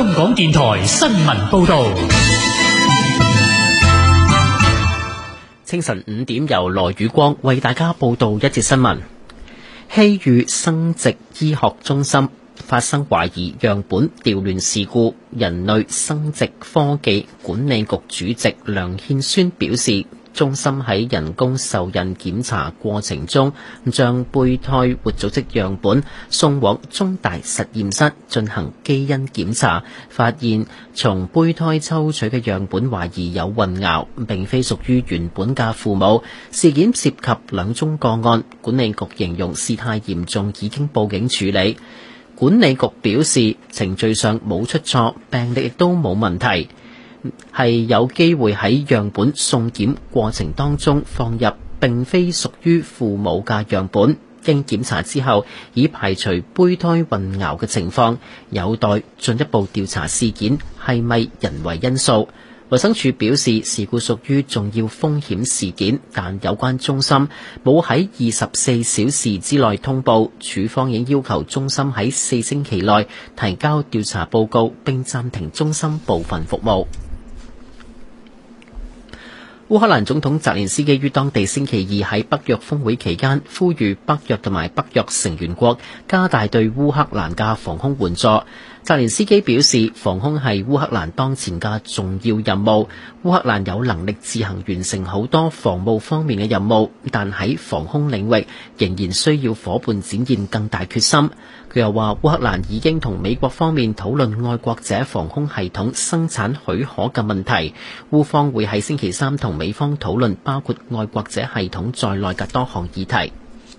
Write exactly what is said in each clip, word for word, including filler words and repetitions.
香港電台新聞報道。 清晨五點，由羅宇光為大家報道一節新聞。希裕生殖醫學中心發生懷疑樣本調亂事故，人類生殖科技管理局主席梁憲宣表示，中心喺人工受孕檢查過程中，將胚胎活組織樣本送往中大實驗室進行基因檢查，發現從胚胎抽取嘅樣本懷疑有混淆，並非屬於原本嘅父母。事件涉及兩宗個案，管理局形容事態嚴重，已經報警處理。管理局表示，程序上冇出錯，病歷亦都冇問題，係有機會喺樣本送檢過程當中放入並非屬於父母嘅樣本，經檢查之後已排除胚胎混淆嘅情況，有待進一步調查事件係咪人為因素。衛生署表示，事故屬於重要風險事件，但有關中心冇喺二十四小時之內通報，署方已要求中心喺四星期內提交調查報告，並暫停中心部分服務。烏克蘭總統澤連斯基於當地星期二喺北約峰會期間呼籲北約同埋北約成員國加大對烏克蘭嘅防空援助。澤連斯基表示，防空係烏克蘭當前嘅重要任務，烏克蘭有能力自行完成好多防務方面嘅任務，但喺防空領域仍然需要夥伴展現更大決心。佢又話，烏克蘭已經同美國方面討論愛國者防空系統生產許可嘅問題，烏方會喺星期三同美方討論包括愛國者系統在內嘅多項議題。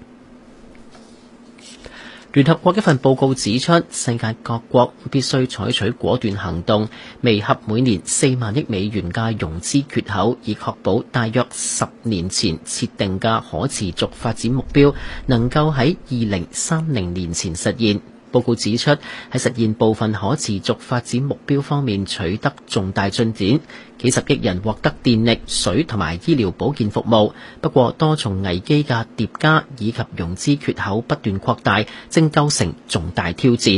聯合國一份報告指出，世界各國必須採取果斷行動，彌合每年四萬億美元嘅融資缺口，以確保大約十年前設定嘅可持續發展目標能夠喺二零三零年前實現。報告指出，喺實現部分可持續發展目標方面取得重大進展，幾十億人獲得電力、水同埋醫療保健服務。不過，多重危機嘅疊加以及融資缺口不斷擴大，正構成重大挑戰。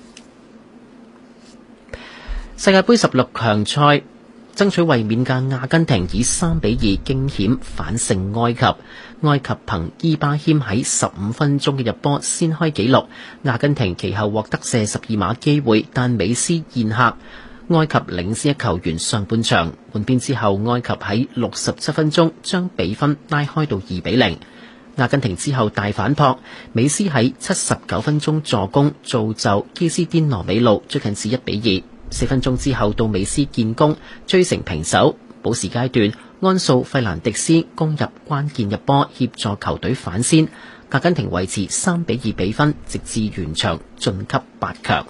世界盃十六強賽，爭取衛冕嘅阿根廷以三比二驚險反勝埃及。埃及憑伊巴謙喺十五分鐘嘅入波先開紀錄，阿根廷其後獲得射十二碼機會，但美斯宴客，埃及領先一球完上半場。換邊之後，埃及喺六十七分鐘將比分拉開到二比零。阿根廷之後大反撲，美斯喺七十九分鐘助攻，造就基斯甸羅美路追近至一比二。四分鐘之後到美斯建功，追成平手。補時階段，安素費蘭迪斯攻入關鍵入波，協助球隊反先。阿根廷維持三比二比分，直至完場晉級八強。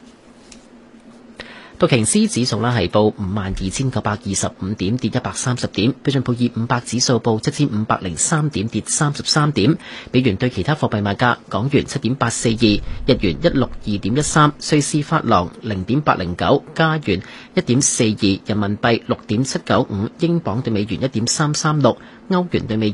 道瓊斯指數啦係報五萬二千九百二十五點，跌一百三十點。標準普爾五百指數報七千五百零三點，跌三十三點。美元對其他貨幣賣價：港元七點八四二，日元一六二點一三，瑞士法郎零點八零九，加元一點四二，人民幣六點七九五，英鎊對美元一點三三六，歐元對美